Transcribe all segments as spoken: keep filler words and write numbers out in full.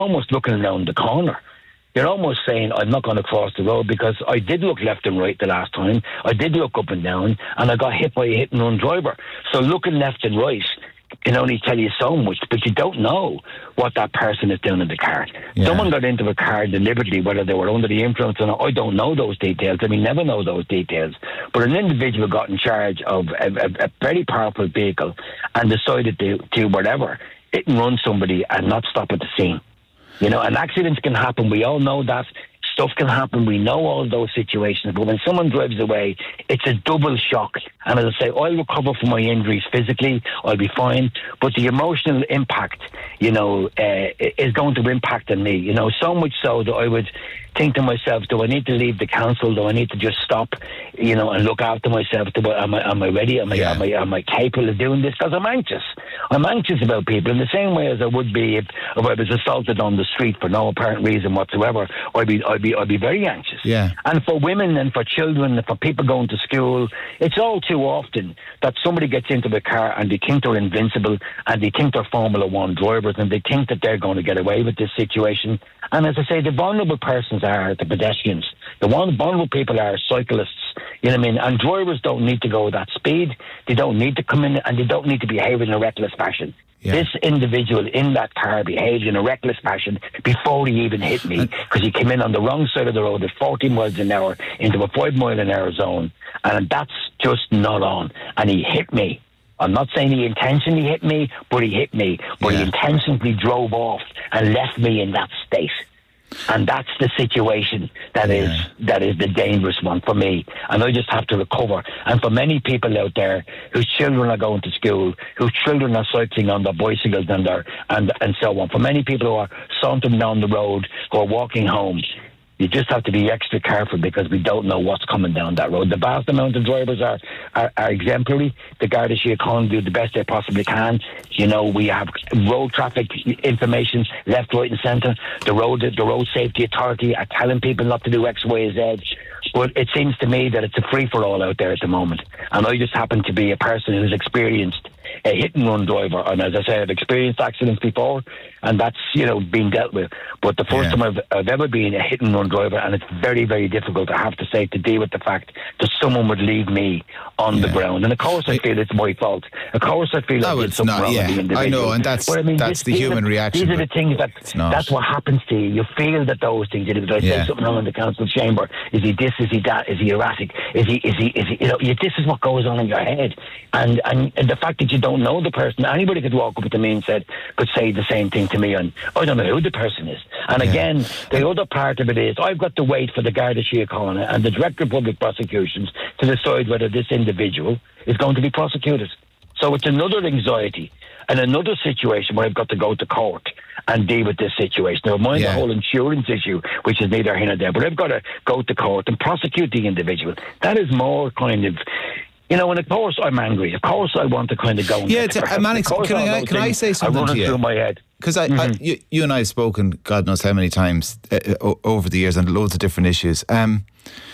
almost looking around the corner. You're almost saying, I'm not going to cross the road, because I did look left and right the last time. I did look up and down, and I got hit by a hit-and-run driver. So looking left and right can only tell you so much, but you don't know what that person is doing in the car. Yeah. Someone got into a car deliberately, whether they were under the influence or not. I don't know those details. I mean, never know those details. But an individual got in charge of a, a, a very powerful vehicle and decided to do whatever, hit and run somebody and not stop at the scene. You know, and accidents can happen. We all know that. Stuff can happen. We know all those situations. But when someone drives away, it's a double shock. And as I say, I'll recover from my injuries physically. I'll be fine. But the emotional impact, you know, uh, is going to impact on me. You know, so much so that I would think to myself, do I need to leave the council? Do I need to just stop, you know, and look after myself? Do I, am, I, am I ready? Am I, yeah. am, I, am I capable of doing this? Because I'm anxious. I'm anxious about people in the same way as I would be if, if I was assaulted on the street for no apparent reason whatsoever. I'd be, I'd be, I'd be very anxious. Yeah. And for women and for children and for people going to school, it's all too often that somebody gets into the car and they think they're invincible and they think they're Formula One drivers and they think that they're going to get away with this situation. And as I say, the vulnerable persons are the pedestrians. The one vulnerable people are cyclists. You know what I mean? And drivers don't need to go that speed. They don't need to come in and they don't need to behave in a reckless fashion. Yeah. This individual in that car behaved in a reckless fashion before he even hit me, because he came in on the wrong side of the road at forty miles an hour into a five mile an hour zone. And that's just not on. And he hit me. I'm not saying he intentionally hit me, but he hit me. But yeah. he intentionally drove off and left me in that state. And that's the situation that yeah. is that is the dangerous one for me. And I just have to recover. And for many people out there whose children are going to school, whose children are cycling on their bicycles and their, and and so on. For many people who are sauntering down the road, who are walking home, you just have to be extra careful, because we don't know what's coming down that road. The vast amount of drivers are, are, are exemplary. The Garda Síochána do the best they possibly can. You know, we have road traffic information left, right and centre. The road, the road safety authority are telling people not to do X, Y, Z. But it seems to me that it's a free-for-all out there at the moment. And I just happen to be a person who's experienced a hit-and-run driver. And as I say, I've experienced accidents before, and that's, you know, been dealt with. But the first yeah. time I've, I've ever been a hit-and-run driver, and it's very, very difficult, I have to say, to deal with the fact that someone would leave me on yeah. the ground. And of course I feel it's my fault. Of course I feel no, I did something not, wrong yeah. with the individual. I know, and that's, I mean, that's the human are, reaction. These are the things that, that's what happens to you. You feel that those things, did I say yeah. something wrong in the council chamber? Is he this, is he that, is he erratic? Is he, is he, is he, you know, you, this is what goes on in your head. And, and, and the fact that you don't know the person, anybody could walk up to me and said, could say the same thing to me, and I don't know who the person is. And yeah. again, the other part of it is, I've got to wait for the Garda Síochána and the Director of Public Prosecutions to decide whether this individual is going to be prosecuted. So it's another anxiety and another situation where I've got to go to court and deal with this situation. Never mind yeah. the whole insurance issue, which is neither here nor there, but I've got to go to court and prosecute the individual. That is more kind of, you know, and of course I'm angry. Of course I want to kind of go and yeah, uh, Mannix, can, I, can I say something to you? Through my head. Because I, mm-hmm. I, you, you and I have spoken, God knows how many times uh, uh, over the years on loads of different issues. Um,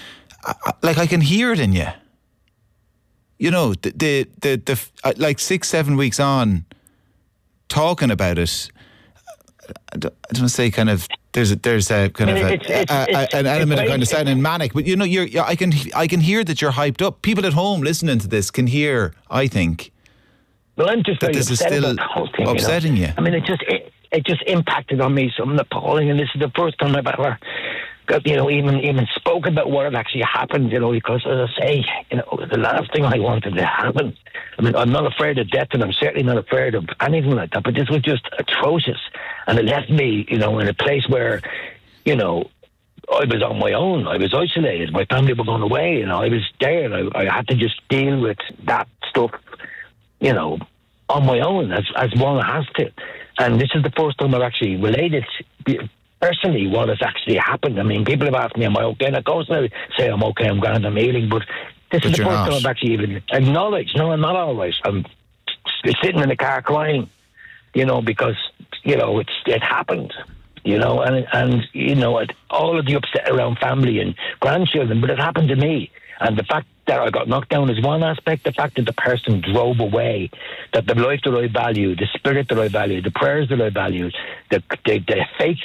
I, I, like I can hear it in you. You know, the the the, the uh, like six, seven weeks on, talking about it. I don't, I don't want to say kind of. There's a, there's a kind of a, it's, it's, a, a, an element of kind of sounding manic, but you know, you're. I can I can hear that you're hyped up. People at home listening to this can hear. I think. Well, I'm just that very this upset is still about the whole thing. Upsetting you, know? you. I mean, it just it, it just impacted on me something appalling, and this is the first time I've ever got, you know, even even spoke about what had actually happened. You know, because as I say, you know, the last thing I wanted to happen. I mean, I'm not afraid of death, and I'm certainly not afraid of anything like that. But this was just atrocious, and it left me, you know, in a place where, you know, I was on my own. I was isolated. My family were going away. You know, I was there, and I, I had to just deal with that stuff, you know, on my own, as as one has to. And this is the first time I've actually related personally what has actually happened. I mean, people have asked me, am I okay? And of course I say I'm okay, I'm grand, I'm healing, but this but is the first not. time I've actually even acknowledged, no, I'm not all right. I'm sitting in the car crying, you know, because, you know, it's it happened, you know, and, and you know, it, all of the upset around family and grandchildren, but it happened to me. And the fact that I got knocked down is one aspect. The fact that the person drove away, that the life that I value, the spirit that I value, the prayers that I value, the, the, the faith